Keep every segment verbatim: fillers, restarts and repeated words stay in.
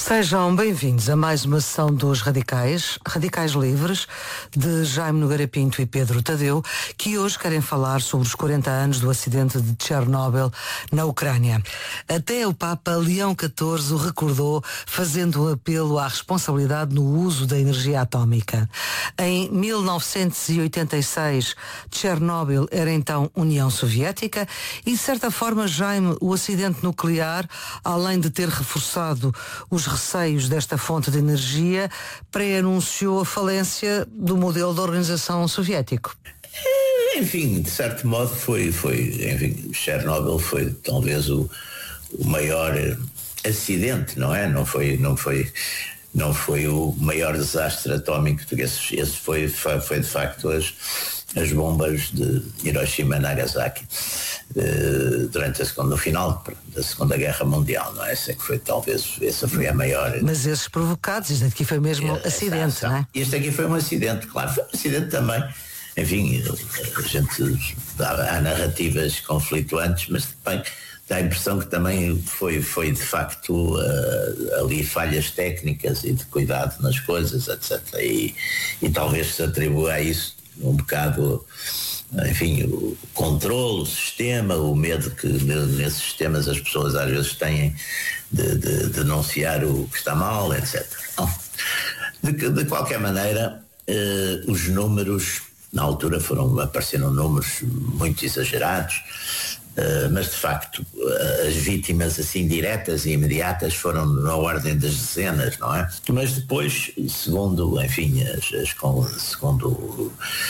Sejam bem-vindos a mais uma sessão dos Radicais, Radicais Livres, de Jaime Nogueira Pinto e Pedro Tadeu, que hoje querem falar sobre os quarenta anos do acidente de Chernobyl na Ucrânia. Até o Papa Leão catorze o recordou, fazendo um apelo à responsabilidade no uso da energia atómica. Em mil novecentos e oitenta e seis, Chernobyl era então União Soviética e, de certa forma, Jaime, o acidente nuclear, além de ter reforçado os receios desta fonte de energia, pré-anunciou a falência do modelo de organização soviético. Enfim, de certo modo foi, foi enfim, Chernobyl foi talvez o, o maior acidente, não é? Não foi, não foi, não foi o maior desastre atómico, porque esse, esse foi, foi de facto as, as bombas de Hiroshima e Nagasaki uh, durante a segunda, no final da Segunda Guerra Mundial, não é? Essa é que foi talvez, essa foi a maior. Mas esses provocados, isto aqui foi mesmo é, acidente, não é? Este aqui foi um acidente, claro, foi um acidente também. Enfim, a gente há narrativas conflituantes, mas bem, dá a impressão que também foi, foi de facto uh, ali falhas técnicas e de cuidado nas coisas, etcétera. E, e talvez se atribua a isso um bocado, enfim, o controle, o sistema, o medo que nesses sistemas as pessoas às vezes têm de, de denunciar o que está mal, etcétera. Bom, de, de qualquer maneira, uh, os números na altura foram, apareceram números muito exagerados, uh, mas de facto uh, as vítimas assim diretas e imediatas foram na ordem das dezenas, não é? Mas depois, segundo, enfim, as, as, segundo, uh,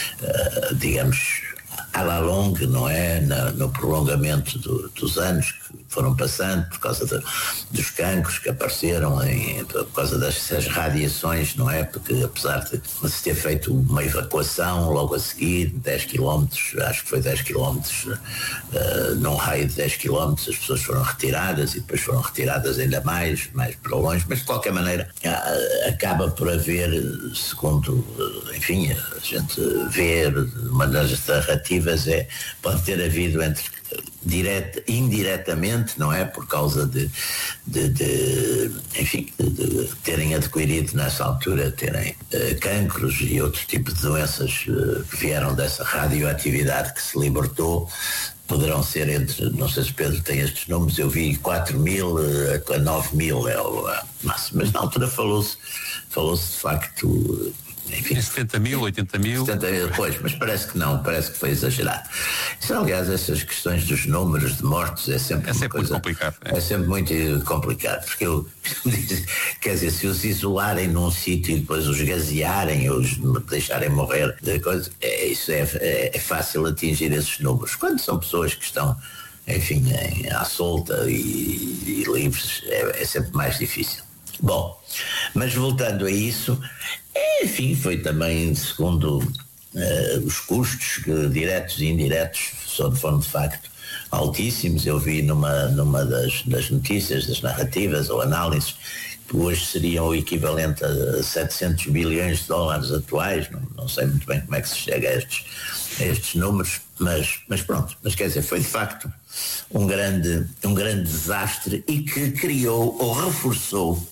digamos, à la longue, não é? Na, no prolongamento do, dos anos que foram passando, por causa de, dos cancros que apareceram, em, por causa das, das radiações, não é? Porque apesar de se ter feito uma evacuação logo a seguir, dez quilómetros, acho que foi dez quilómetros, uh, num raio de dez quilómetros, as pessoas foram retiradas e depois foram retiradas ainda mais, mais para longe, mas de qualquer maneira uh, acaba por haver, segundo, uh, enfim, a gente vê uma das narrativas é, pode ter havido entre direta, indiretamente, não é? Por causa de, de, de enfim, de, de terem adquirido nessa altura, terem uh, cancros e outro tipo de doenças uh, que vieram dessa radioatividade que se libertou. Poderão ser entre, não sei se Pedro tem estes números, eu vi quatro mil a nove mil é o máximo, mas na altura falou-se, falou-se de facto, enfim, setenta mil, oitenta mil. setenta mil, pois, mas parece que não, parece que foi exagerado. Isso, aliás, essas questões dos números de mortos é sempre, é sempre coisa, muito complicado. É. é sempre muito complicado, porque eu, quer dizer, se os isolarem num sítio e depois os gasearem, os deixarem morrer, de coisa, é, isso é, é, é fácil atingir esses números. Quando são pessoas que estão, enfim, em, à solta e, e livres, é, é sempre mais difícil. Bom, mas voltando a isso, enfim, foi também, segundo uh, os custos uh, diretos e indiretos foram de facto altíssimos. Eu vi numa, numa das, das notícias, das narrativas ou análises, que hoje seriam o equivalente a setecentos bilhões de dólares atuais, não, não sei muito bem como é que se chega a estes, a estes números, mas, mas pronto, mas quer dizer, foi de facto um grande, um grande desastre e que criou ou reforçou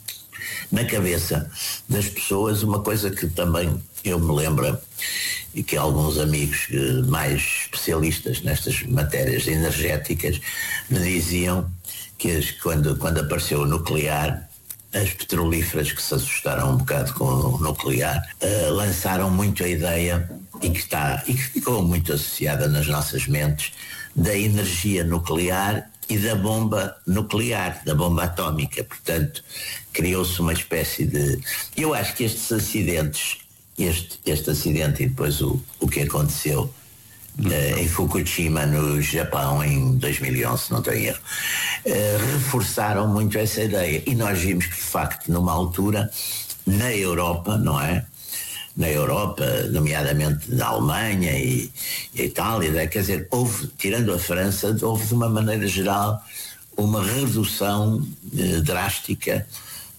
na cabeça das pessoas uma coisa que também eu me lembro e que alguns amigos mais especialistas nestas matérias energéticas me diziam que as, quando, quando apareceu o nuclear, as petrolíferas que se assustaram um bocado com o nuclear uh, lançaram muito a ideia e que, está, e que ficou muito associada nas nossas mentes da energia nuclear e da bomba nuclear, da bomba atómica. Portanto, criou-se uma espécie de... Eu acho que estes acidentes, este, este acidente e depois o, o que aconteceu uh, em Fukushima, no Japão, em dois mil e onze, se não tenho erro, uh, reforçaram muito essa ideia. E nós vimos que, de facto, numa altura, na Europa, não é? Na Europa, nomeadamente na Alemanha e, e a Itália, quer dizer, houve, tirando a França, houve de uma maneira geral uma redução eh, drástica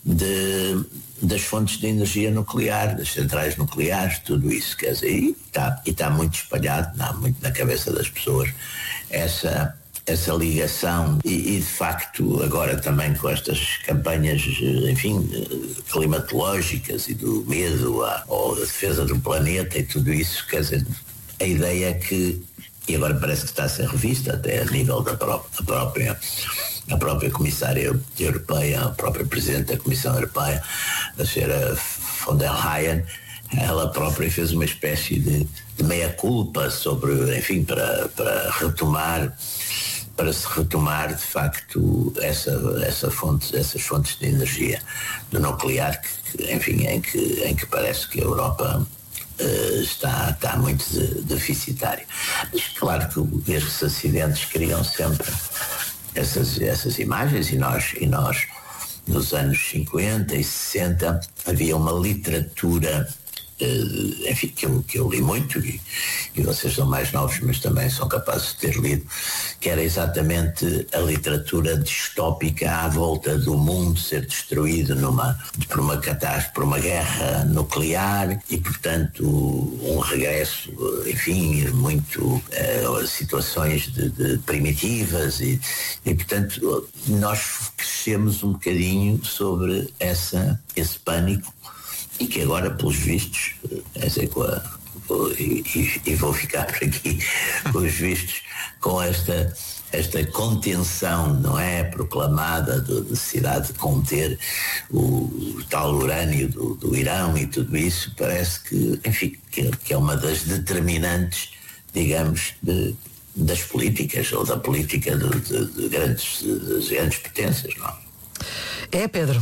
de, das fontes de energia nuclear, das centrais nucleares, tudo isso, quer dizer, e está, e está muito espalhado, está muito na cabeça das pessoas essa, essa ligação e, e de facto agora também com estas campanhas, enfim, climatológicas e do medo à, à defesa do planeta e tudo isso, quer dizer, a ideia é que, e agora parece que está a ser revista até a nível da própria, a própria, a própria Comissária Europeia, a própria Presidente da Comissão Europeia, a senhora von der Leyen, ela própria fez uma espécie de, de meia-culpa sobre, enfim, para, para retomar, para se retomar de facto essa, essa fonte, essas fontes de energia do nuclear, que, enfim, em que, em que parece que a Europa uh, está, está muito de, deficitária. Mas claro que estes acidentes criam sempre essas, essas imagens e nós, e nós nos anos cinquenta e sessenta havia uma literatura, Uh, enfim, que eu, que eu li muito e, e vocês são mais novos, mas também são capazes de ter lido, que era exatamente a literatura distópica à volta do mundo ser destruído numa, por uma catástrofe, por uma guerra nuclear e, portanto, um regresso, enfim, muito uh, situações de, de primitivas e, e, portanto, nós crescemos um bocadinho sobre essa, esse pânico. E que agora, pelos vistos, é dizer, com a, com, e, e vou ficar por aqui, pelos vistos, com esta, esta contenção, não é, proclamada da necessidade de conter o, o tal urânio do, do Irão e tudo isso, parece que, enfim, que, que é uma das determinantes, digamos, de, das políticas, ou da política de, de, de grandes, de grandes potências, não é? É, Pedro?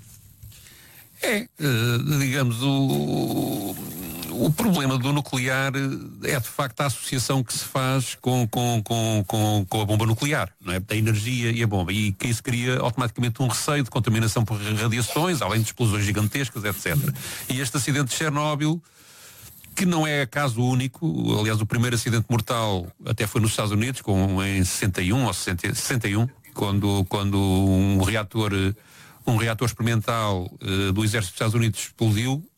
É, digamos, o, o problema do nuclear é de facto a associação que se faz com, com, com, com, com a bomba nuclear, não é? Da energia e a bomba, e que isso cria automaticamente um receio de contaminação por radiações, além de explosões gigantescas, etcétera. E este acidente de Chernobyl, que não é caso único, aliás o primeiro acidente mortal até foi nos Estados Unidos, com, em sessenta e um ou sessenta e um, quando, quando um reator... um reator experimental uh, do Exército dos Estados Unidos explodiu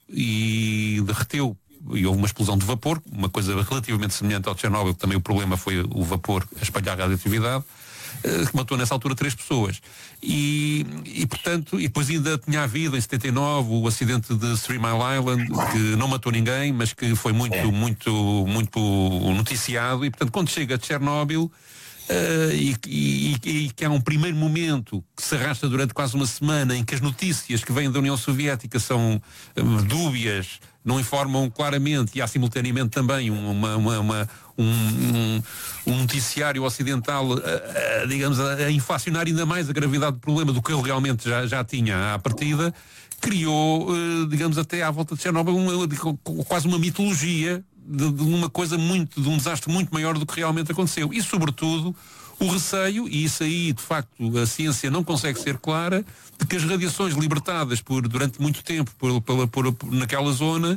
e derreteu, e houve uma explosão de vapor, uma coisa relativamente semelhante ao de Chernobyl, que também o problema foi o vapor a espalhar a radioatividade, uh, que matou nessa altura três pessoas. E, e, portanto, e depois ainda tinha havido em setenta e nove o acidente de Three Mile Island, que não matou ninguém, mas que foi muito, muito, muito noticiado, e portanto quando chega a Chernobyl, Uh, e, e, e que há um primeiro momento que se arrasta durante quase uma semana em que as notícias que vêm da União Soviética são uh, dúbias, não informam claramente, e há simultaneamente também uma, uma, uma, um, um, um noticiário ocidental uh, uh, digamos, a, a inflacionar ainda mais a gravidade do problema do que ele realmente já, já tinha à partida, criou, uh, digamos, até à volta de Chernobyl uma, quase uma mitologia De, de uma coisa muito, de um desastre muito maior do que realmente aconteceu. E, sobretudo, o receio, e isso aí, de facto, a ciência não consegue ser clara, de que as radiações libertadas por, durante muito tempo por, por, por, por, naquela zona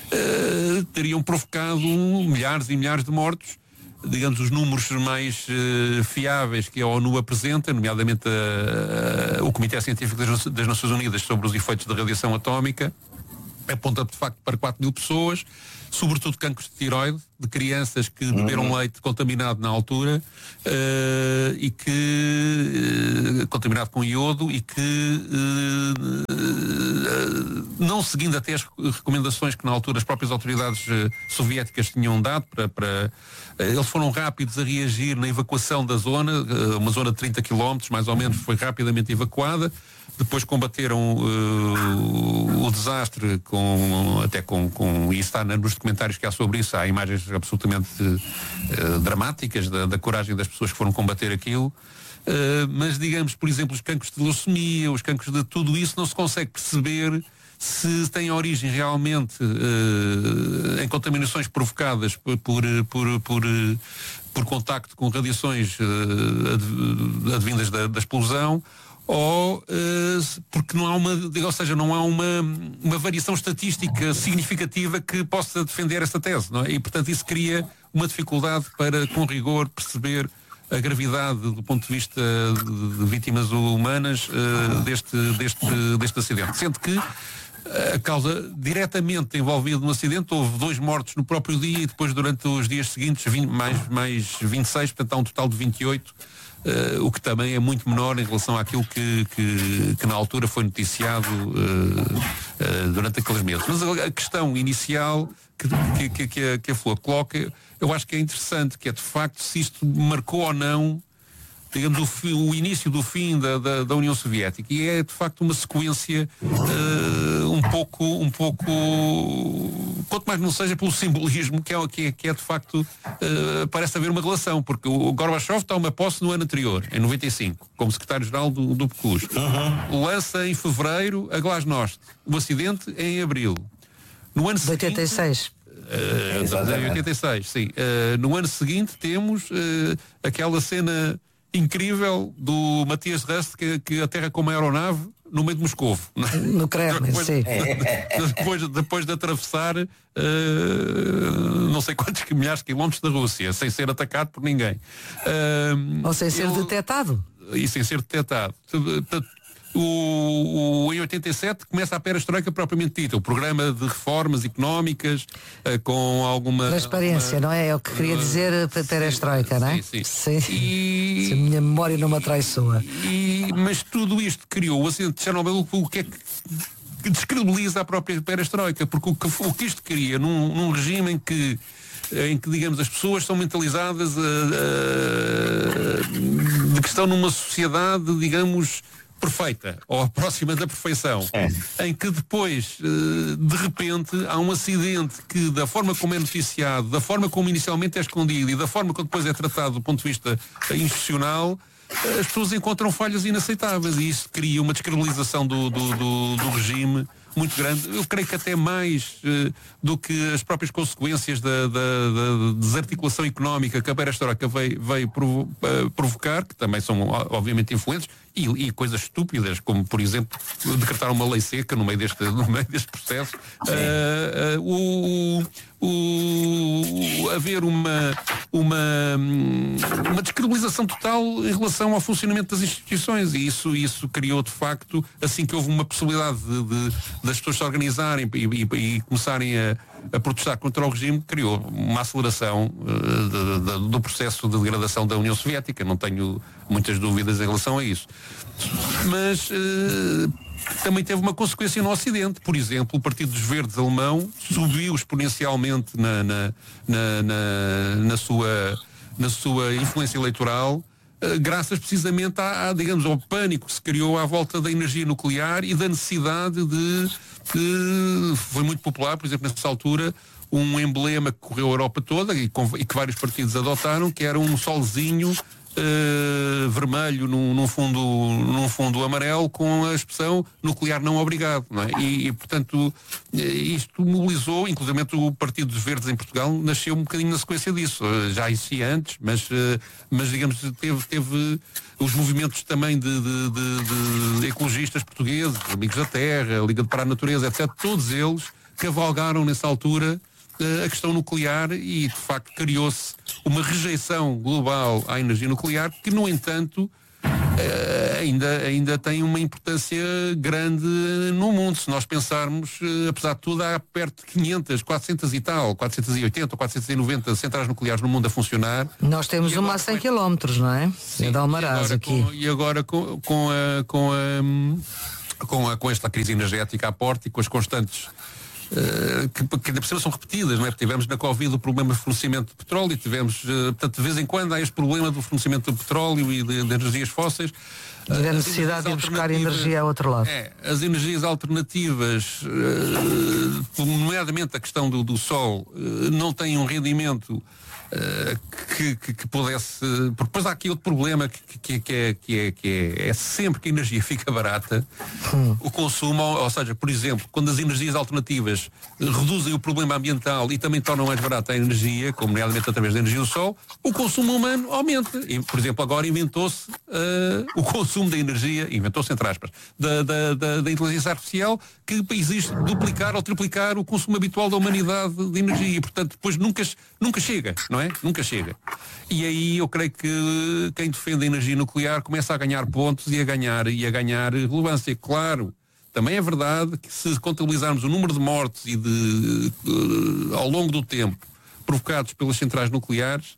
uh, teriam provocado milhares e milhares de mortos. Digamos, os números mais uh, fiáveis que a ONU apresenta, nomeadamente a, a, o Comitê Científico das, das Nações Unidas sobre os efeitos da radiação atómica, aponta de facto para quatro mil pessoas, sobretudo cancros de tiroide, de crianças que beberam uhum. leite contaminado na altura uh, e que uh, contaminado com iodo e que uh, uh, não seguindo até as recomendações que na altura as próprias autoridades uh, soviéticas tinham dado para, para uh, eles foram rápidos a reagir na evacuação da zona, uh, uma zona de trinta quilómetros mais ou menos foi rapidamente evacuada. Depois combateram uh, o desastre com, até com, com, e está nos documentários que há sobre isso, há imagens absolutamente uh, dramáticas da, da coragem das pessoas que foram combater aquilo, uh, mas digamos, por exemplo, os cancros de leucemia, os cancros de tudo isso, não se consegue perceber se tem origem realmente uh, em contaminações provocadas por, por, por, por, por contacto com radiações uh, advindas da, da explosão, ou uh, porque não há uma, ou seja, não há uma, uma variação estatística significativa que possa defender esta tese, não é? E portanto isso cria uma dificuldade para, com rigor, perceber a gravidade do ponto de vista de vítimas humanas uh, deste, deste, deste acidente. Sendo que a causa diretamente envolvida no acidente. Houve dois mortos no próprio dia e depois durante os dias seguintes vinte, mais, mais vinte e seis, portanto há um total de vinte e oito, uh, o que também é muito menor em relação àquilo que, que, que na altura foi noticiado uh, uh, durante aqueles meses. Mas a, a questão inicial que, que, que, que, a, que a Flor coloca, eu acho que é interessante, que é de facto se isto marcou ou não, digamos, o, fi, o início do fim da, da, da União Soviética, e é de facto uma sequência uh, um pouco, um pouco, quanto mais não seja pelo simbolismo, que é, que é, que é de facto, uh, parece haver uma relação, porque o Gorbachev toma posse no ano anterior, em noventa e cinco, como secretário-geral do, do P C U S. Uhum. Lança em fevereiro a Glasnost, o acidente é em abril. No ano de oitenta e seis. Uh, em oitenta e seis, sim. Uh, no ano seguinte temos uh, aquela cena incrível do Matias Rust que, que aterra com uma aeronave no meio de Moscovo. No Kremlin, depois, sim. Depois, depois de atravessar uh, não sei quantos milhares de quilómetros da Rússia, sem ser atacado por ninguém. Uh, Ou sem ser ele, detectado. E sem ser detectado. O, o, em oitenta e sete começa a perestroika propriamente dita, o programa de reformas económicas uh, com alguma transparência, alguma, não é? É o que queria uh, dizer perestroika, não é? Sim, sim. sim. E, se a minha memória não me atraiçoa. E, mas tudo isto criou o acidente de Chernobyl, o que é que descredibiliza a própria perestroika, porque o que, o que isto cria num, num regime em que em que, digamos, as pessoas são mentalizadas uh, uh, de que estão numa sociedade, digamos, perfeita, ou próxima da perfeição, é. Em que depois, de repente, há um acidente que, da forma como é noticiado, da forma como inicialmente é escondido e da forma como depois é tratado do ponto de vista institucional, as pessoas encontram falhas inaceitáveis e isso cria uma descredibilização do, do, do, do regime muito grande. Eu creio que até mais uh, do que as próprias consequências da, da, da desarticulação económica que a perestroika veio, veio provo uh, provocar, que também são obviamente influentes, e, e coisas estúpidas, como por exemplo decretar uma lei seca no meio deste, no meio deste processo, uh, uh, o, o, haver uma, uma, uma descredibilização total em relação ao funcionamento das instituições, e isso, isso criou de facto, assim que houve uma possibilidade de, de, das pessoas se organizarem e, e, e começarem a, a protestar contra o regime, criou uma aceleração uh, de, de, do processo de degradação da União Soviética. Não tenho muitas dúvidas em relação a isso. Mas uh, também teve uma consequência no Ocidente. Por exemplo, o Partido dos Verdes alemão subiu exponencialmente na, na, na, na, na, sua, na sua influência eleitoral, uh, graças precisamente à, à, digamos, ao pânico que se criou à volta da energia nuclear e da necessidade de... de foi muito popular, por exemplo, nessa altura, um emblema que correu a Europa toda e, com, e que vários partidos adotaram, que era um solzinho Uh, vermelho num, num, fundo, num fundo amarelo com a expressão nuclear não obrigado, não é? E, e portanto isto mobilizou, inclusive o Partido dos Verdes em Portugal nasceu um bocadinho na sequência disso, uh, já existia antes, mas, uh, mas digamos teve, teve os movimentos também de, de, de, de ecologistas portugueses, Amigos da Terra, Liga de para a Natureza, etcétera, todos eles cavalgaram nessa altura a questão nuclear e de facto criou-se uma rejeição global à energia nuclear que, no entanto, ainda, ainda tem uma importância grande no mundo. Se nós pensarmos, apesar de tudo, há perto de quinhentas, quatrocentas e tal, quatrocentas e oitenta ou quatrocentas e noventa centrais nucleares no mundo a funcionar. Nós temos uma a cem quilómetros, não é? Sim, é de Almaraz aqui. Com, e agora com, com, a, com, a, com, a, com esta crise energética à porta e com as constantes Uh, que, que ainda por cima são repetidas, não é? Porque tivemos na Covid o problema do fornecimento de petróleo, tivemos, uh, portanto, de vez em quando há este problema do fornecimento de petróleo e de, de energias fósseis. E a necessidade de ir buscar energia a outro lado. É, as energias alternativas, uh, nomeadamente a questão do, do sol, uh, não têm um rendimento Uh, que, que, que pudesse. Porque depois há aqui outro problema que, que, que, é, que, é, que é, é sempre que a energia fica barata, hum. o consumo, ou seja, por exemplo, quando as energias alternativas reduzem o problema ambiental e também tornam mais barata a energia, como nomeadamente através da energia do sol, o consumo humano aumenta. E, por exemplo, agora inventou-se uh, o consumo da energia, inventou-se entre aspas, da, da, da, da inteligência artificial, que existe duplicar ou triplicar o consumo habitual da humanidade de energia e, portanto, depois nunca, nunca chega, não é? Nunca chega. E aí eu creio que quem defende a energia nuclear começa a ganhar pontos e a ganhar, e a ganhar relevância. Claro, também é verdade que se contabilizarmos o número de mortes e de, uh, ao longo do tempo provocados pelas centrais nucleares,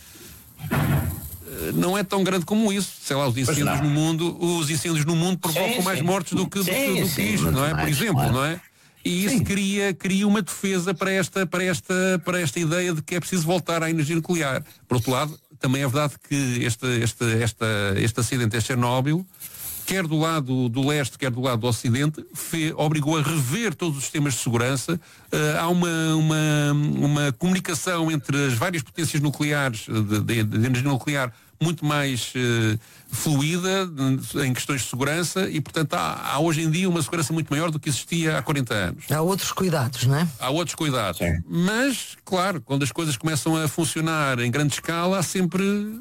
uh, não é tão grande como isso. Sei lá, os incêndios no mundo, os incêndios no mundo provocam sim, mais sim. mortes do que, do, sim, do que sim, isto, não é? Mais, por exemplo, claro. Não é? E isso cria, cria uma defesa para esta, para, esta, para esta ideia de que é preciso voltar à energia nuclear. Por outro lado, também é verdade que este, este, esta, este acidente em Chernobyl, quer do lado do leste, quer do lado do ocidente, fe, obrigou a rever todos os sistemas de segurança. Uh, há uma, uma, uma comunicação entre as várias potências nucleares, de, de, de energia nuclear, muito mais uh, fluida em questões de segurança e, portanto, há, há hoje em dia uma segurança muito maior do que existia há quarenta anos. Há outros cuidados, não é? Há outros cuidados. Sim. Mas, claro, quando as coisas começam a funcionar em grande escala, há sempre...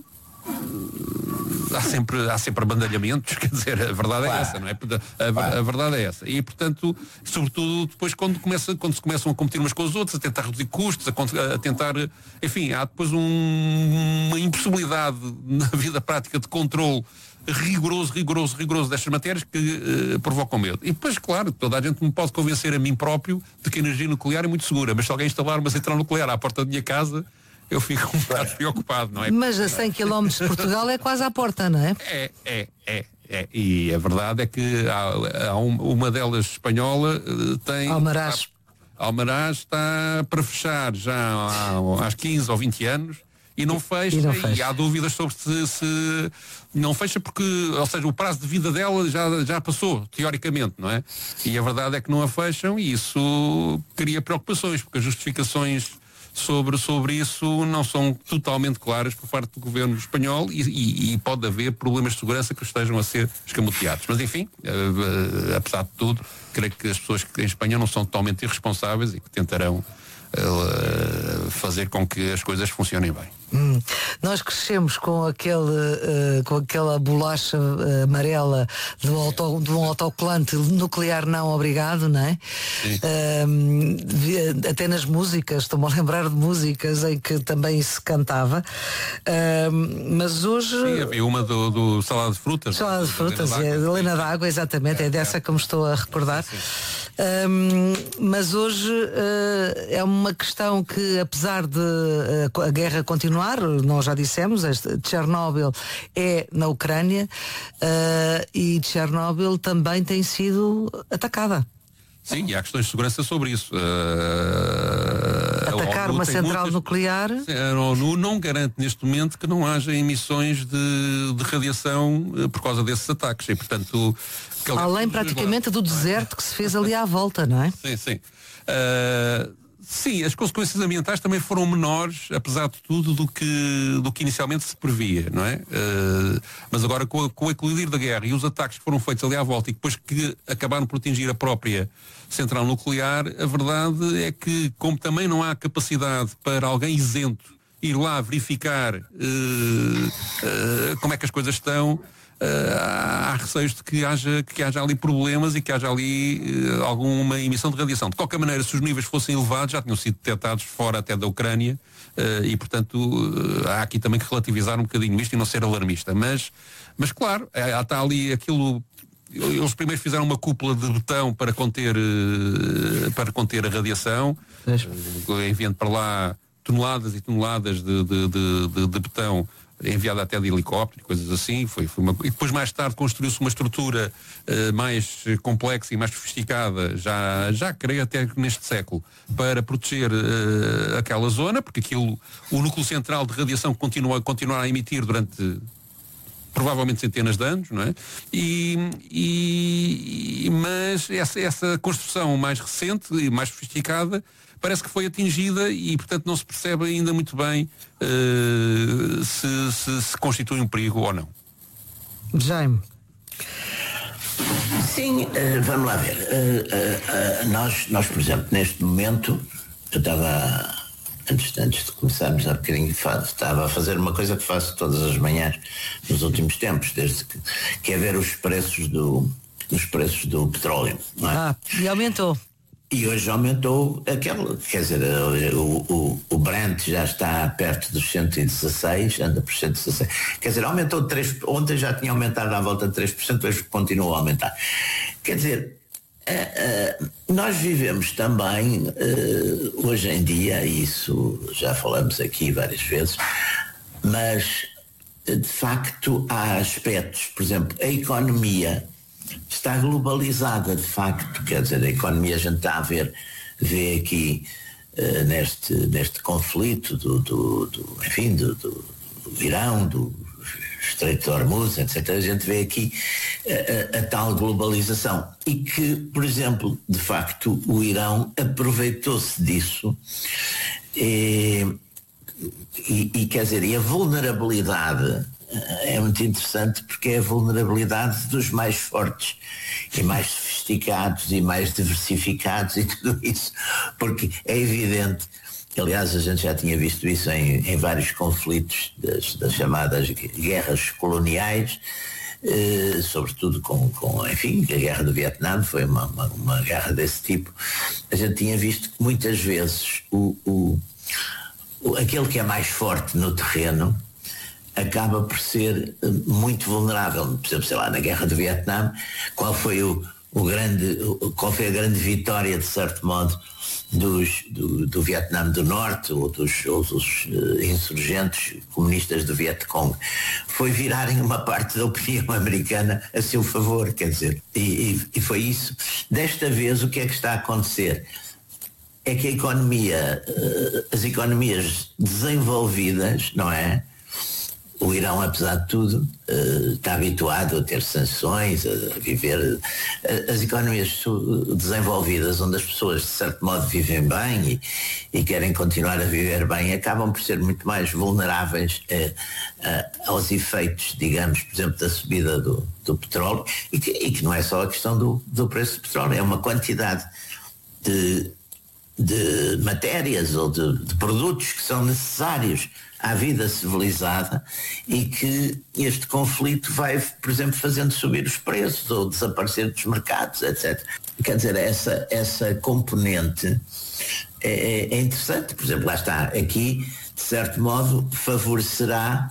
Há sempre, há sempre abandalhamentos, quer dizer, a verdade claro. é essa, não é? A, a, claro. a verdade é essa. E, portanto, sobretudo depois quando, começa, quando se começam a competir umas com os outros, a tentar reduzir custos, a, a tentar, enfim, há depois um, uma impossibilidade na vida prática de controle rigoroso, rigoroso, rigoroso destas matérias que uh, provocam medo. E depois, claro, toda a gente me pode convencer a mim próprio de que a energia nuclear é muito segura, mas se alguém instalar uma central nuclear à porta da minha casa, eu fico um bocado preocupado, não é? Mas a cem quilómetros de Portugal é quase à porta, não é? É, é, é, é. E a verdade é que há, há um, uma delas espanhola tem... Almaraz. Almaraz está para fechar já há, há quinze ou vinte anos e não fecha, e, não fecha. E há dúvidas sobre se, se não fecha porque, ou seja, o prazo de vida dela já, já passou, teoricamente, não é? E a verdade é que não a fecham e isso cria preocupações, porque as justificações Sobre, sobre isso não são totalmente claras por parte do governo espanhol e, e, e pode haver problemas de segurança que estejam a ser escamoteados. Mas enfim, uh, uh, apesar de tudo, creio que as pessoas que em Espanha não são totalmente irresponsáveis e que tentarão uh, fazer com que as coisas funcionem bem. Hum. Nós crescemos com aquele uh, com aquela bolacha uh, amarela do, auto, de um autocolante nuclear não obrigado, não é? Uh, até nas músicas, estou-me a lembrar de músicas em que também se cantava, uh, mas hoje... Sim, havia uma do, do Salada de Frutas. Salada de Frutas, é, Helena d'Água, exatamente, é, é dessa é. que me estou a recordar. Sim, sim. Um, mas hoje uh, é uma questão que, apesar de uh, a guerra continuar, nós já dissemos, este, Chernobyl é na Ucrânia uh, e Chernobyl também tem sido atacada. Sim, e há questões de segurança sobre isso. Uh, Atacar uma central muitas, nuclear. A ONU não garante neste momento que não haja emissões de, de radiação uh, por causa desses ataques. E, portanto, além praticamente do deserto que se fez ali à volta, não é? Sim, sim. Uh, sim, as consequências ambientais também foram menores, apesar de tudo, do que, do que inicialmente se previa, não é? Uh, mas agora com, com o eclodir da guerra e os ataques que foram feitos ali à volta e depois que acabaram por atingir a própria central nuclear, a verdade é que, como também não há capacidade para alguém isento ir lá verificar uh, uh, como é que as coisas estão, Uh, há receios de que haja, que haja ali problemas e que haja ali uh, alguma emissão de radiação. De qualquer maneira, se os níveis fossem elevados, já tinham sido detectados fora até da Ucrânia uh, e, portanto, uh, há aqui também que relativizar um bocadinho isto e não ser alarmista. Mas, mas claro, uh, está ali aquilo... Eles primeiro fizeram uma cúpula de betão para conter, uh, para conter a radiação, uh, enviando para lá toneladas e toneladas de, de, de, de, de betão enviada até de helicóptero, coisas assim. Foi, foi uma... E depois, mais tarde, construiu-se uma estrutura uh, mais complexa e mais sofisticada, já, já creio até neste século, para proteger uh, aquela zona, porque aquilo, o núcleo central de radiação continua, continua a emitir durante provavelmente centenas de anos, não é? E, e, mas essa, essa construção mais recente e mais sofisticada parece que foi atingida e, portanto, não se percebe ainda muito bem uh, se, se, se constitui um perigo ou não. Jaime. Sim, uh, vamos lá ver. Uh, uh, uh, nós, nós, por exemplo, neste momento, eu estava, antes, antes de começarmos há bocadinho, estava a fazer uma coisa que faço todas as manhãs nos últimos tempos, desde que, que é ver os preços do, os preços do petróleo. Não é? Ah, e aumentou. E hoje aumentou aquele, quer dizer, o, o, o Brent já está perto dos cento e dezasseis, anda por cento e dezasseis, quer dizer, aumentou três por cento, ontem já tinha aumentado à volta de três por cento, hoje continua a aumentar. Quer dizer, Uh, uh, nós vivemos também, uh, hoje em dia, isso já falamos aqui várias vezes, mas de facto há aspectos, por exemplo, a economia está globalizada, de facto, quer dizer, a economia a gente está a ver, vê aqui uh, neste, neste conflito do, do, do enfim, do, do, do Irão, do Estreito de Hormuz, etcétera. A gente vê aqui a, a, a tal globalização e que, por exemplo, de facto, o Irão aproveitou-se disso e, e, e quer dizer, e a vulnerabilidade é muito interessante porque é a vulnerabilidade dos mais fortes e mais sofisticados e mais diversificados e tudo isso, porque é evidente. Aliás, a gente já tinha visto isso em, em vários conflitos das, das chamadas guerras coloniais, eh, sobretudo com, com, enfim, a guerra do Vietnã foi uma, uma, uma guerra desse tipo. A gente tinha visto que muitas vezes o, o, o, aquele que é mais forte no terreno acaba por ser muito vulnerável. Por exemplo, sei lá, na guerra do Vietnã, qual foi o, o grande, qual foi a grande vitória, de certo modo, Dos, do, do Vietnã do Norte ou dos, ou dos uh, insurgentes comunistas do Vietcong? Foi virarem uma parte da opinião americana a seu favor, quer dizer, e, e, e foi isso. Desta vez o que é que está a acontecer? É que a economia, uh, as economias desenvolvidas, não é? O Irão, apesar de tudo, está habituado a ter sanções, a viver. As economias desenvolvidas, onde as pessoas, de certo modo, vivem bem e, e querem continuar a viver bem, acabam por ser muito mais vulneráveis a, a, aos efeitos, digamos, por exemplo, da subida do, do petróleo, e que, e que não é só a questão do, do preço do petróleo, é uma quantidade de, de matérias ou de, de produtos que são necessários à vida civilizada e que este conflito vai, por exemplo, fazendo subir os preços ou desaparecer dos mercados, etcétera. Quer dizer, essa, essa componente é, é interessante. Por exemplo, lá está, aqui, de certo modo, favorecerá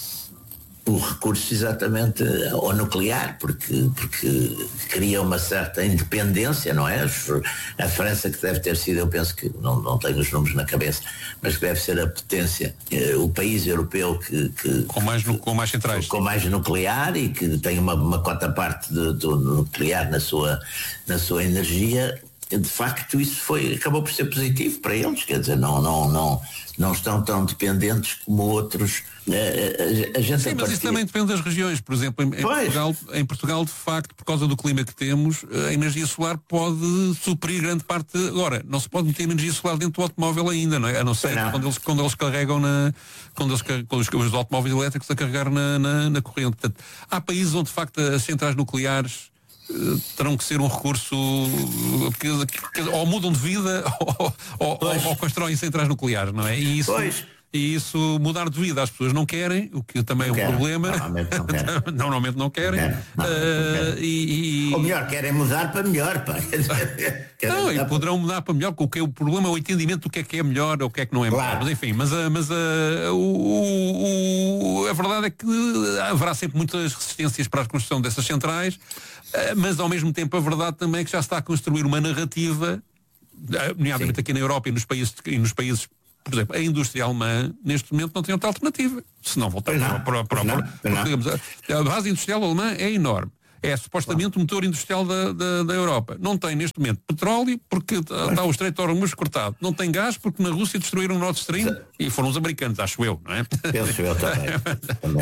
o recurso exatamente ao nuclear, porque, porque cria uma certa independência, não é? A França, que deve ter sido, eu penso que, não, não tenho os números na cabeça, mas que deve ser a potência, eh, o país europeu que, que com, mais, que, com mais centrais, com mais nuclear e que tem uma, uma cota parte de, do nuclear na sua, na sua energia. De facto, isso foi, acabou por ser positivo para eles, quer dizer, não, não, não, não estão tão dependentes como outros. A, a, a gente Sim, mas partir... isso também depende das regiões. Por exemplo, em, em, Portugal, em Portugal, de facto, por causa do clima que temos, a energia solar pode suprir grande parte. Agora, não se pode meter energia solar dentro do automóvel ainda, não é? A não ser não. Quando, eles, quando eles carregam na. Quando, eles, quando os, os automóveis elétricos a carregar na, na, na corrente. Portanto, há países onde, de facto, as centrais nucleares terão que ser um recurso que, que, que ou mudam de vida ou, ou, ou, ou constroem centrais nucleares, não é? E isso, e isso mudar de vida as pessoas não querem, o que também não é um quero. problema. Normalmente não querem. Normalmente não querem. Não quero. Normalmente não querem. Uh, e, e... Ou melhor, querem mudar para melhor, pá. Não, e poderão mudar para melhor, porque o problema é o entendimento do que é que é melhor ou o que é que não é claro. melhor. Mas enfim, mas, mas a, o, o, a verdade é que haverá sempre muitas resistências para a construção dessas centrais. Mas ao mesmo tempo a verdade também é que já se está a construir uma narrativa, nomeadamente Sim. aqui na Europa e nos países, e nos países, por exemplo, a indústria alemã neste momento não tem outra alternativa. Se não voltar para, para, para, para, para digamos, a base industrial alemã é enorme. É supostamente o motor industrial da, da, da Europa. Não tem neste momento petróleo porque está o Estreito de Hormuz cortado. Não tem gás porque na Rússia destruíram o Nord Stream e foram os americanos, acho eu, não é? Penso eu também. também.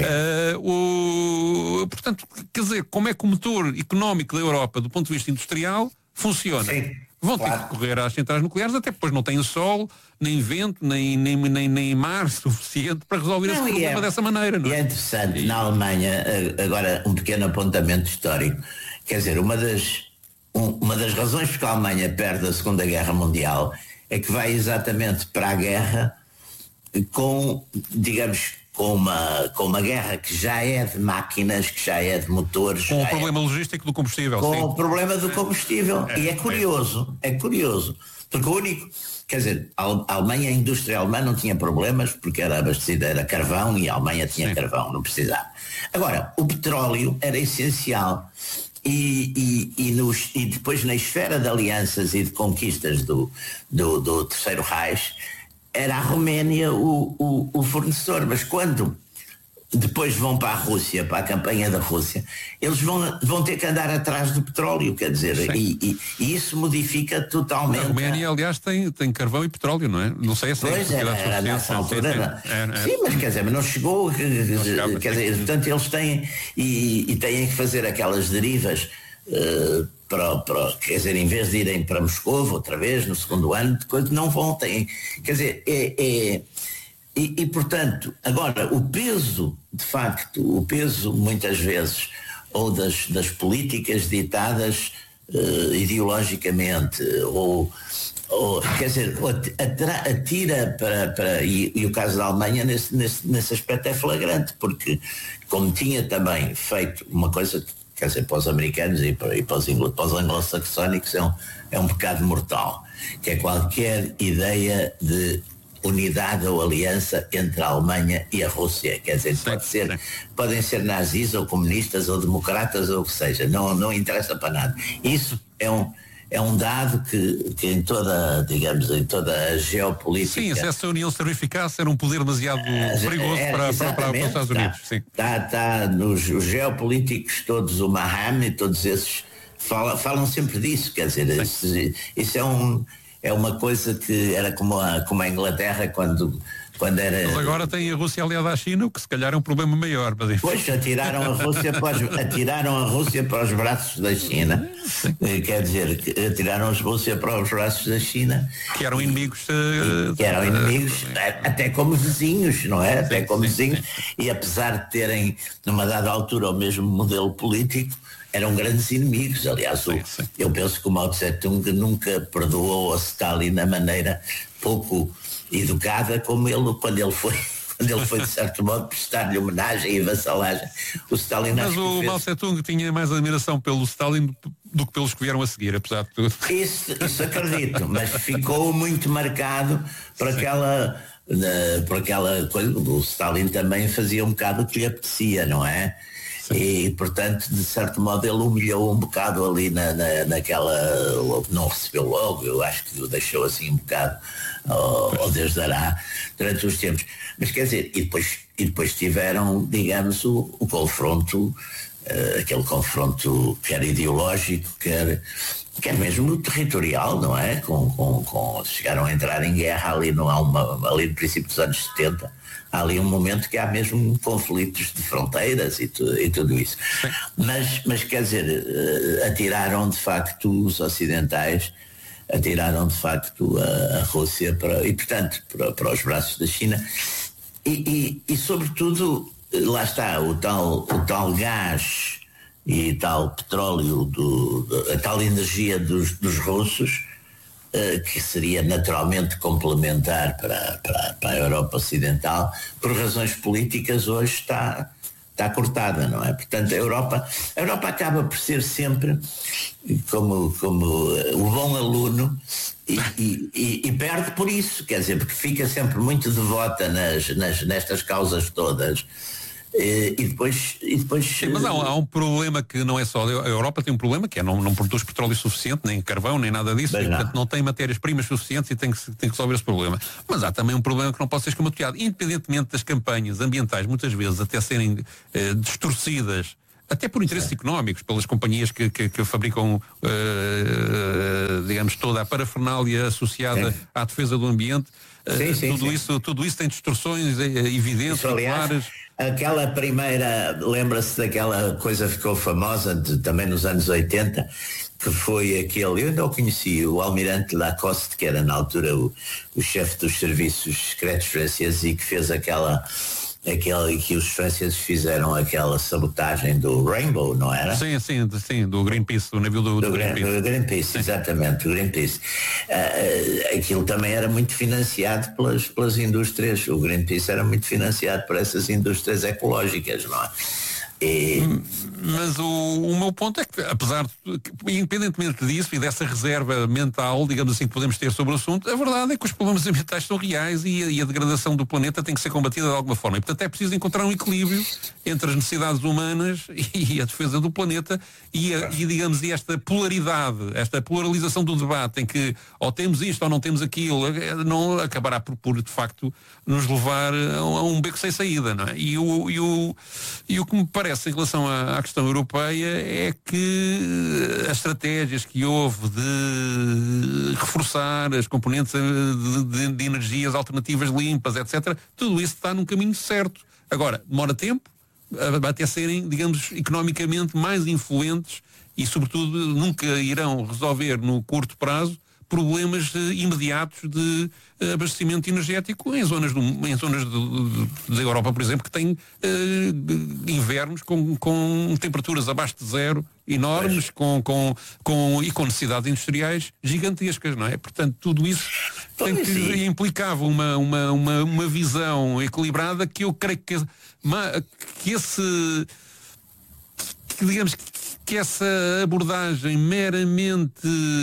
Uh, o, portanto, quer dizer, como é que o motor económico da Europa, do ponto de vista industrial, funciona? Sim, Vão claro. ter que recorrer às centrais nucleares, até depois não tem sol, nem vento, nem, nem, nem, nem mar suficiente para resolver não, esse problema é, dessa maneira. Não é? E é interessante, e... na Alemanha, agora um pequeno apontamento histórico, quer dizer, uma das, um, uma das razões porque a Alemanha perde a Segunda Guerra Mundial é que vai exatamente para a guerra com, digamos, com uma, com uma guerra que já é de máquinas, que já é de motores. Com o problema é, logístico do combustível. Com sim. o problema do combustível. É, e é curioso, é curioso, porque o único, quer dizer, a Alemanha, a indústria alemã não tinha problemas porque era abastecida, era carvão e a Alemanha tinha sim. carvão, não precisava. Agora, o petróleo era essencial. E, e, e nos os, e depois na esfera de alianças e de conquistas do, do, do Terceiro Reich, era a Roménia o, o, o fornecedor. Mas quando depois vão para a Rússia, para a campanha da Rússia, eles vão, vão ter que andar atrás do petróleo, quer dizer, e, e, e isso modifica totalmente. A Roménia, aliás, tem, tem carvão e petróleo, não é? Não sei se pois é era, era nessa altura. Era. É, é. Sim, mas quer dizer, mas não chegou, não chegava, quer dizer, portanto eles têm e, e têm que fazer aquelas derivas. Uh, para, para, quer dizer, em vez de irem para Moscou outra vez no segundo ano, depois não vão, têm, quer dizer, é, é e, e portanto, agora o peso, de facto, o peso muitas vezes, ou das, das políticas ditadas uh, ideologicamente, ou, ou quer dizer, atira, atira para, para e, e o caso da Alemanha nesse, nesse, nesse aspecto é flagrante, porque como tinha também feito uma coisa que, quer dizer, para os americanos e para, e para os, para os anglo-saxónicos é um, é um pecado mortal, que é qualquer ideia de unidade ou aliança entre a Alemanha e a Rússia. Quer dizer, pode ser, podem ser nazis ou comunistas ou democratas ou o que seja, não, não interessa para nada. Isso é um, é um dado que, que em toda, digamos, em toda a geopolítica... Sim, se essa união se verificasse era um poder demasiado perigoso é, para, para, para os Estados Unidos. Está, está, está nos os geopolíticos todos, o Maham e todos esses falam, falam sempre disso, quer dizer, isso, isso é, um, é uma coisa que era como a, como a Inglaterra quando... Quando era... Mas agora tem a Rússia aliada à China, o que se calhar é um problema maior. Mas... Pois, atiraram a, Rússia para os, atiraram a Rússia para os braços da China. Sim. Quer dizer, atiraram a Rússia para os braços da China. Que eram inimigos. Uh, que eram inimigos, uh, até como vizinhos, não é? Até como sim, vizinhos. Sim. E apesar de terem, numa dada altura, o mesmo modelo político, eram grandes inimigos. Aliás, sim, o, sim. eu penso que o Mao Tse-tung nunca perdoou a Stalin da maneira pouco educada como ele, quando ele foi, quando ele foi de certo modo prestar-lhe homenagem e vassalagem. O Stalin Mas o fez... Mao Tse-tung tinha mais admiração pelo Stalin do que pelos que vieram a seguir, apesar de tudo. Isso, isso acredito, mas ficou muito marcado por aquela, uh, por aquela coisa. O Stalin também fazia um bocado o que lhe apetecia, não é? Sim. E portanto, de certo modo, ele humilhou um bocado ali na, na, naquela, não recebeu logo, eu acho que o deixou assim um bocado ao, ao Deus dará durante os tempos. Mas quer dizer, e depois, e depois tiveram, digamos, o, o confronto, uh, aquele confronto quer ideológico, quer, quer mesmo territorial, não é? Com, com, com, chegaram a entrar em guerra ali no, uma, ali no princípio dos anos setenta. Há ali um momento que há mesmo conflitos de fronteiras e, tu, e tudo isso. Mas, mas quer dizer, uh, atiraram de facto os ocidentais, atiraram de facto a, a Rússia para, e portanto para, para os braços da China e, e, e sobretudo lá está o tal, o tal gás e tal petróleo, do, a tal energia dos, dos russos, que seria naturalmente complementar para, para, para a Europa Ocidental, por razões políticas hoje está, está cortada, não é? Portanto, a Europa, a Europa acaba por ser sempre como, como o bom aluno e, e, e perde por isso, quer dizer, porque fica sempre muito devota nas, nas, nestas causas todas. E depois, e depois Sim, mas há, há um problema que não é só a Europa tem um problema que é não, não produz petróleo suficiente, nem carvão, nem nada disso, e, portanto não tem matérias-primas suficientes e tem que, tem que resolver esse problema. Mas há também um problema que não pode ser escamoteado, independentemente das campanhas ambientais, muitas vezes até serem eh, distorcidas, até por interesses Sim. económicos, pelas companhias que, que, que fabricam, uh, digamos, toda a parafernália associada sim. à defesa do ambiente. Sim, sim, tudo, sim. Isso, tudo isso tem distorções evidentes e claras. Aquela primeira, lembra-se daquela coisa que ficou famosa de, também nos anos oitenta, que foi aquele, eu não o conheci, o almirante Lacoste, que era na altura o, o chefe dos serviços secretos franceses e que fez aquela, aquele que os franceses fizeram aquela sabotagem do Rainbow, não era? Sim, sim, sim, do Greenpeace, do navio do, do, do Greenpeace. Do Greenpeace, exatamente, do Greenpece. Uh, aquilo também era muito financiado pelas, pelas indústrias, o Greenpeace era muito financiado por essas indústrias ecológicas, não é? E... Mas o, o meu ponto é que, apesar de, independentemente disso e dessa reserva mental, digamos assim, que podemos ter sobre o assunto, a verdade é que os problemas ambientais são reais e a, e a degradação do planeta tem que ser combatida de alguma forma. E, portanto, é preciso encontrar um equilíbrio entre as necessidades humanas e a defesa do planeta e, a, e digamos, e esta polaridade, esta polarização do debate em que ou temos isto ou não temos aquilo, não acabará por, por de facto, nos levar a, a um beco sem saída, não é? E o, e o, e o que me parece em relação à, à questão europeia é que as estratégias que houve de reforçar as componentes de, de, de energias alternativas limpas, etcétera, tudo isso está num caminho certo. Agora, demora tempo até serem, digamos, economicamente mais influentes e, sobretudo, nunca irão resolver no curto prazo problemas uh, imediatos de uh, abastecimento energético em zonas, do, em zonas da Europa, por exemplo, que têm uh, invernos com, com temperaturas abaixo de zero enormes com, com, com, e com necessidades industriais gigantescas, não é? Portanto, tudo isso tem que, implicava uma, uma, uma, uma visão equilibrada que eu creio que, que esse que, digamos que que essa abordagem meramente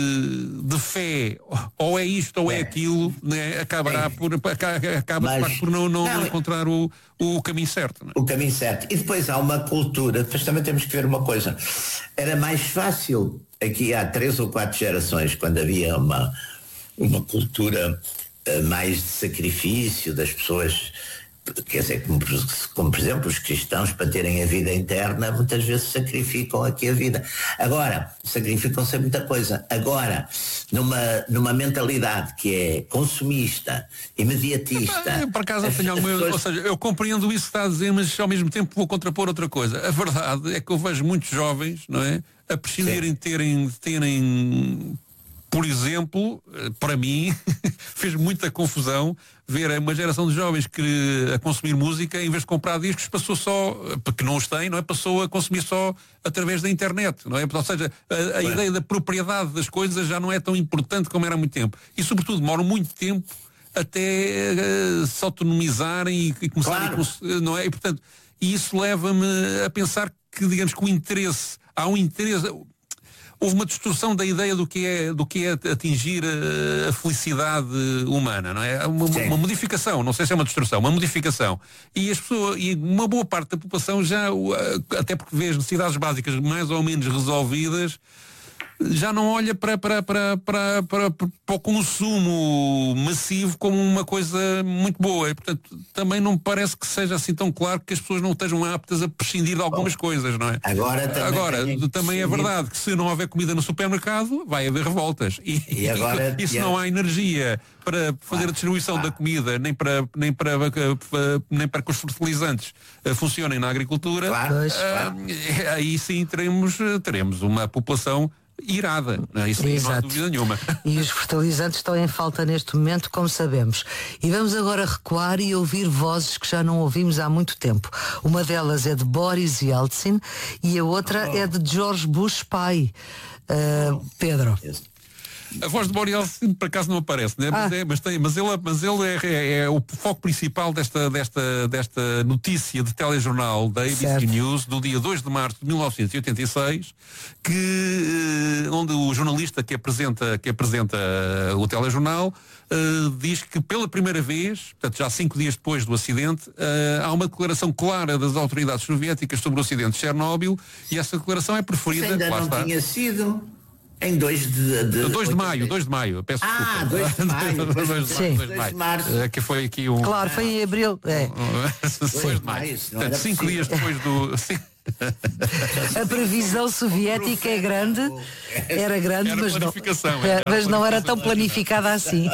de fé, ou é isto ou é, é aquilo, né, acabará é. por, acaba Mas, por não, não, não encontrar o, o caminho certo. Não é? O caminho certo. E depois há uma cultura, depois também temos que ver uma coisa. Era mais fácil, aqui há três ou quatro gerações, quando havia uma, uma cultura uh, mais de sacrifício das pessoas. Quer dizer, como, como por exemplo os cristãos, para terem a vida interna, muitas vezes sacrificam aqui a vida. Agora, sacrificam-se muita coisa. Agora, numa, numa mentalidade que é consumista, imediatista... Eu, por acaso, tenho alguma, pessoas... ou seja, eu compreendo isso que está a dizer, mas ao mesmo tempo vou contrapor outra coisa. A verdade é que eu vejo muitos jovens, não é, a prescindirem de terem, terem... Por exemplo, para mim, fez muita confusão ver uma geração de jovens que a consumir música, em vez de comprar discos, passou só, porque não os tem, não é? Passou a consumir só através da internet, não é? Ou seja, a, a ideia da propriedade das coisas já não é tão importante como era há muito tempo. E, sobretudo, demoram muito tempo até uh, se autonomizarem e, e começarem claro. a... Não é? E, portanto, isso leva-me a pensar que, digamos, que o interesse, há um interesse... Houve uma distorção da ideia do que é, do que é atingir a, a felicidade humana, não é? Uma, uma modificação, não sei se é uma distorção, uma modificação. E as pessoas, e uma boa parte da população já, até porque vê as necessidades básicas mais ou menos resolvidas, já não olha para, para, para, para, para, para o consumo massivo como uma coisa muito boa. E, portanto, também não me parece que seja assim tão claro que as pessoas não estejam aptas a prescindir de algumas Bom, coisas, não é? Agora também, agora, também é verdade que se não houver comida no supermercado, vai haver revoltas. E, e, agora, e se não há energia para fazer ah, a distribuição ah. da comida, nem para, nem, para, nem para que os fertilizantes funcionem na agricultura, claro, ah, claro. aí sim teremos, teremos uma população irada, não, isso não há dúvida nenhuma. E os fertilizantes estão em falta neste momento, como sabemos. E vamos agora recuar e ouvir vozes que já não ouvimos há muito tempo. Uma delas é de Boris Yeltsin e a outra oh. é de George Bush pai. Uh, oh. Pedro. A voz de Boris Yeltsin por acaso não aparece, né? mas, ah. é, mas, tem, mas ele, mas ele é, é, é o foco principal desta, desta, desta notícia de telejornal da A B C certo. News do dia dois de março de mil novecentos e oitenta e seis, que, onde o jornalista que apresenta, que apresenta o telejornal uh, diz que pela primeira vez, portanto já cinco dias depois do acidente, uh, há uma declaração clara das autoridades soviéticas sobre o acidente de Chernobyl e essa declaração é preferida. Ainda lá não está. tinha sido... Em dois de, de, dois de maio, dois de maio, peço ah, desculpa. dois de maio, dois de maio, de março. Que foi aqui um... Claro, foi em abril. É. dois de maio. Portanto, cinco dias depois do... A previsão soviética é grande, era grande, era mas, não, era mas não era tão planificada assim.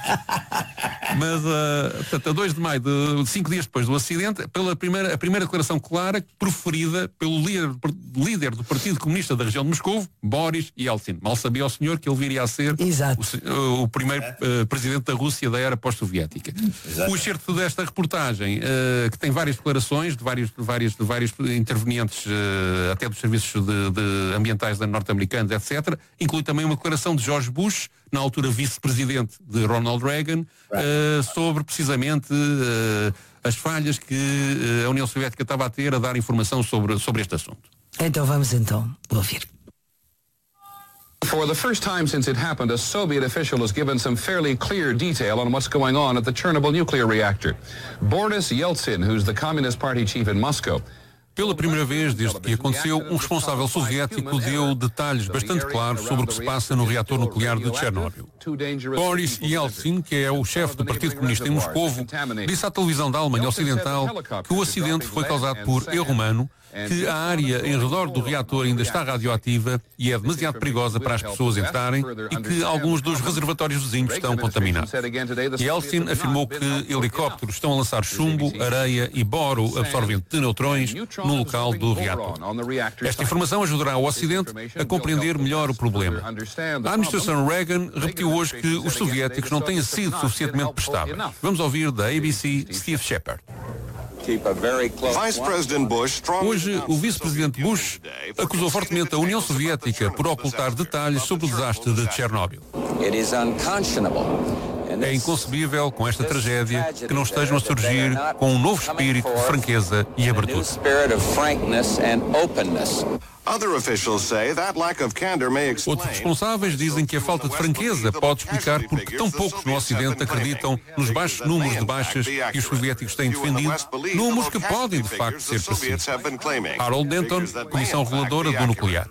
Mas, uh, portanto, a dois de maio, de, cinco dias depois do acidente, pela primeira, a primeira declaração clara proferida pelo líder, líder do Partido Comunista da região de Moscovo, Boris Yeltsin. Mal sabia o senhor que ele viria a ser o, o primeiro uh, presidente da Rússia da era pós-soviética. O excerto desta reportagem, uh, que tem várias declarações de vários, de vários, de vários intervenientes, uh, até dos serviços de, de ambientais norte-americanos, etcétera, inclui também uma declaração de George Bush na altura vice-presidente de Ronald Reagan, uh, sobre precisamente uh, as falhas que uh, a União Soviética estava a ter a dar informação sobre, sobre este assunto. Então vamos então ouvir. For the first time since it happened, a Soviet official has given some fairly clear detail on what's going on at the Chernobyl nuclear reactor. Boris Yeltsin, who's the Communist Party chief in Moscow, Pela primeira vez desde que aconteceu, um responsável soviético deu detalhes bastante claros sobre o que se passa no reator nuclear de Chernobyl. Boris Yeltsin, que é o chefe do Partido Comunista em Moscovo, disse à televisão da Alemanha Ocidental que o acidente foi causado por erro humano, que a área em redor do reator ainda está radioativa e é demasiado perigosa para as pessoas entrarem e que alguns dos reservatórios vizinhos estão contaminados. Yeltsin afirmou que helicópteros estão a lançar chumbo, areia e boro absorvente de neutrões no local do reator. Esta informação ajudará o Ocidente a compreender melhor o problema. A administração Reagan repetiu hoje que os soviéticos não têm sido suficientemente prestáveis. Vamos ouvir da A B C Steve Shepard. Hoje, o vice-presidente Bush acusou fortemente a União Soviética por ocultar detalhes sobre o desastre de Chernobyl. É inconcebível, com esta tragédia, que não estejam a surgir com um novo espírito de franqueza e abertura. Outros responsáveis dizem que a falta de franqueza pode explicar porque tão poucos no Ocidente acreditam nos baixos números de baixas que os soviéticos têm defendido, números que podem de facto ser precisos. Harold Denton, Comissão Reguladora do Nuclear.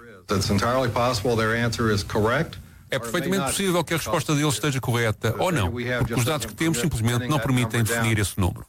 É perfeitamente possível que a resposta deles esteja correta ou não, porque os dados que temos simplesmente não permitem definir esse número.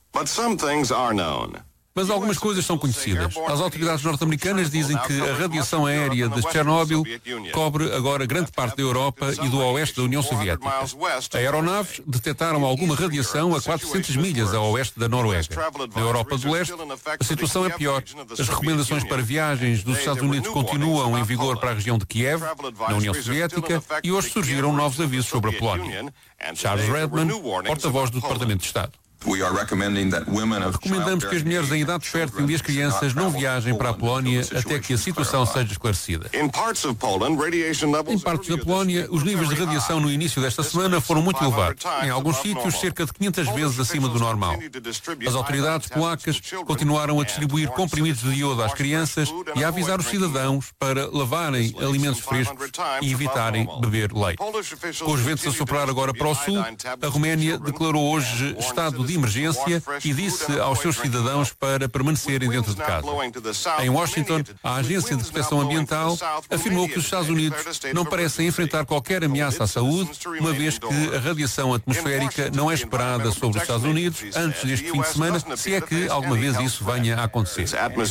Mas algumas coisas são conhecidas. As autoridades norte-americanas dizem que a radiação aérea de Chernobyl cobre agora grande parte da Europa e do oeste da União Soviética. Aeronaves detectaram alguma radiação a quatrocentas milhas a oeste da Noruega. Na Europa do Leste, a situação é pior. As recomendações para viagens dos Estados Unidos continuam em vigor para a região de Kiev, na União Soviética, e hoje surgiram novos avisos sobre a Polónia. Charles Redman, porta-voz do Departamento de Estado. Recomendamos que as mulheres em idade fértil e as crianças não viajem para a Polónia até que a situação seja esclarecida. Em partes da Polónia, os níveis de radiação no início desta semana foram muito elevados. Em alguns sítios, cerca de quinhentas vezes acima do normal. As autoridades polacas continuaram a distribuir comprimidos de iodo às crianças e a avisar os cidadãos para lavarem alimentos frescos e evitarem beber leite. Com os ventos a soprar agora para o sul, a Roménia declarou hoje estado de emergência e disse aos seus cidadãos para permanecerem dentro de casa. Em Washington, a Agência de Proteção Ambiental afirmou que os Estados Unidos não parecem enfrentar qualquer ameaça à saúde, uma vez que a radiação atmosférica não é esperada sobre os Estados Unidos antes deste fim de semana, se é que alguma vez isso venha a acontecer.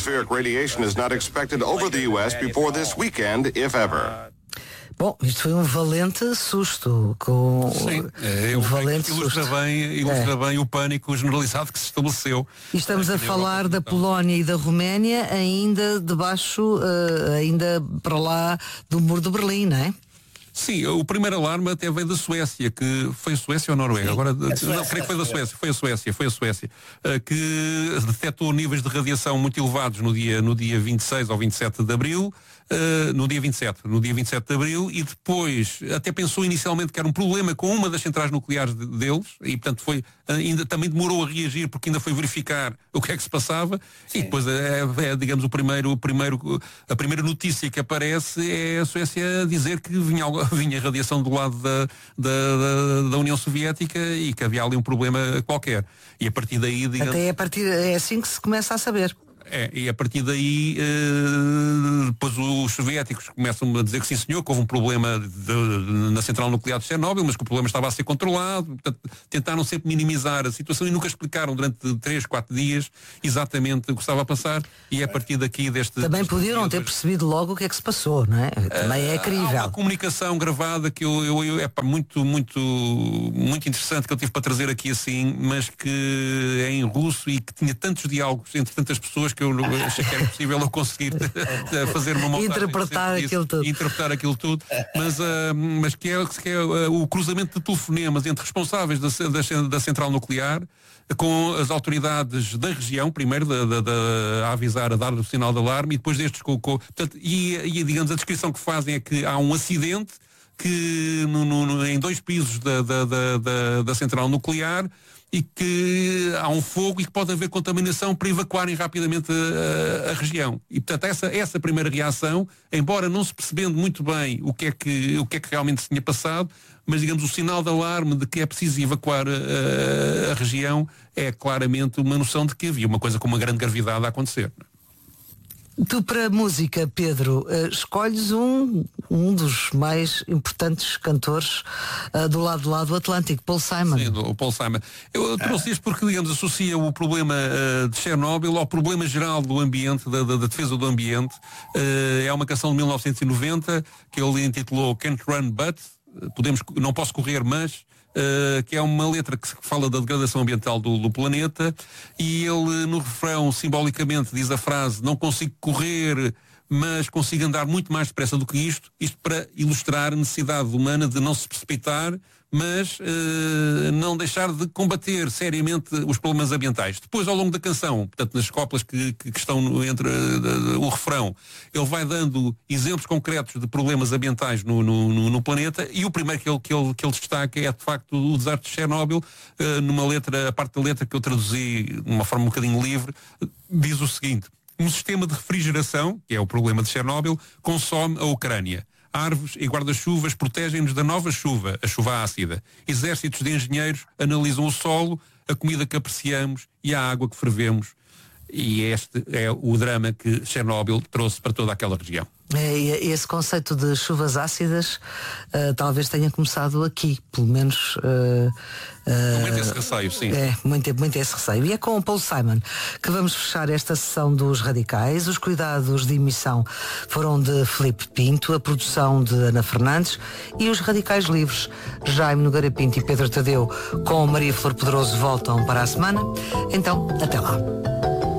Bom, isto foi um valente susto. Com Sim, é, um valente ilustra susto. bem, ilustra é. bem o pânico generalizado que se estabeleceu. E estamos a falar da Polónia e da Roménia ainda debaixo, uh, ainda para lá do muro de Berlim, não é? Sim, o primeiro alarme até veio da Suécia, que foi a Suécia ou a Noruega? Sim, agora, a Suécia, não, creio que foi da Suécia, foi a Suécia, foi a Suécia, que detectou níveis de radiação muito elevados no dia, no dia vinte e seis ou vinte e sete de abril, Uh, no dia vinte e sete, no dia vinte e sete de abril, e depois até pensou inicialmente que era um problema com uma das centrais nucleares de, deles, e portanto foi, ainda também demorou a reagir porque ainda foi verificar o que é que se passava. Sim. E depois é, é digamos o primeiro, o primeiro, a primeira notícia que aparece é a Suécia dizer que vinha, vinha radiação do lado da, da, da, da União Soviética e que havia ali um problema qualquer. E a partir daí, digamos, até a partir, é assim que se começa a saber. É, e a partir daí, uh, depois os soviéticos começam a dizer que sim senhor, que houve um problema de, de, na central nuclear de Chernobyl, mas que o problema estava a ser controlado. Portanto, tentaram sempre minimizar a situação e nunca explicaram durante três, quatro dias exatamente o que estava a passar. E é a partir daqui deste... Também podiam ter percebido logo o que é que se passou, não é? Também é crível. Há uma comunicação gravada que eu, eu, eu é pá, muito, muito, muito interessante, que eu tive para trazer aqui assim, mas que é em russo e que tinha tantos diálogos entre tantas pessoas que eu achei que era possível eu conseguir fazer uma montagem, interpretar aquilo tudo. interpretar aquilo tudo, mas, uh, mas que é, que é uh, o cruzamento de telefonemas entre responsáveis da, da, da central nuclear com as autoridades da região, primeiro da, da, da, a avisar, a dar o sinal de alarme, e depois destes com, com portanto, e, e digamos a descrição que fazem é que há um acidente que no, no, em dois pisos da, da, da, da, da central nuclear, e que há um fogo e que pode haver contaminação para evacuarem rapidamente a, a, a região. E, portanto, essa, essa primeira reação, embora não se percebendo muito bem o que é que, o que, é que realmente se tinha passado, mas, digamos, o sinal de alarme de que é preciso evacuar a, a região é claramente uma noção de que havia uma coisa com uma grande gravidade a acontecer. Tu, para a música, Pedro, uh, escolhes um, um dos mais importantes cantores uh, do lado de lá do Atlântico, Paul Simon. Sim, o Paul Simon. Eu trouxe isto porque, digamos, associa o problema uh, de Chernobyl ao problema geral do ambiente, da, da, da defesa do ambiente. Uh, é uma canção de mil novecentos e noventa que ele intitulou Can't Run But, podemos, não posso correr, mas... Uh, que é uma letra que fala da degradação ambiental do, do planeta, e ele no refrão simbolicamente diz a frase: não consigo correr, mas consigo andar muito mais depressa do que isto, isto para ilustrar a necessidade humana de não se precipitar, mas uh, não deixar de combater seriamente os problemas ambientais. Depois, ao longo da canção, portanto, nas coplas que, que estão no, entre uh, o refrão, ele vai dando exemplos concretos de problemas ambientais no, no, no planeta, e o primeiro que ele, que ele, que ele destaca é, de facto, o desastre de Chernobyl. Uh, numa letra, a parte da letra que eu traduzi de uma forma um bocadinho livre, diz o seguinte: um sistema de refrigeração, que é o problema de Chernobyl, consome a Ucrânia. Árvores e guarda-chuvas protegem-nos da nova chuva, a chuva ácida. Exércitos de engenheiros analisam o solo, a comida que apreciamos e a água que fervemos. E este é o drama que Chernobyl trouxe para toda aquela região. É, esse conceito de chuvas ácidas uh, talvez tenha começado aqui, pelo menos... Uh, uh, muito esse receio, sim. É, muito, muito esse receio. E é com o Paul Simon que vamos fechar esta sessão dos Radicais. Os cuidados de emissão foram de Filipe Pinto, a produção de Ana Fernandes, e os Radicais Livres, Jaime Nogueira Pinto e Pedro Tadeu, com Maria Flor Pedroso, voltam para a semana. Então, até lá.